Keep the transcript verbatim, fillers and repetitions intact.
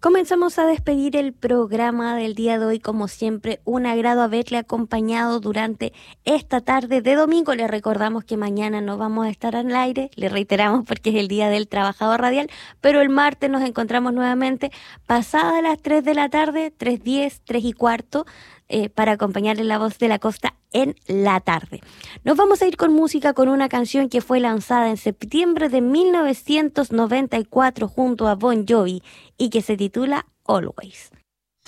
Comenzamos a despedir el programa del día de hoy, como siempre, un agrado haberle acompañado durante esta tarde de domingo. Le recordamos que mañana no vamos a estar al aire, le reiteramos porque es el Día del Trabajador Radial, pero el martes nos encontramos nuevamente pasadas las tres de la tarde, tres diez, tres y cuarto, eh, para acompañarle La Voz de la Costa en la tarde. Nos vamos a ir con música, con una canción que fue lanzada en septiembre de mil novecientos noventa y cuatro junto a Bon Jovi y que se titula Always.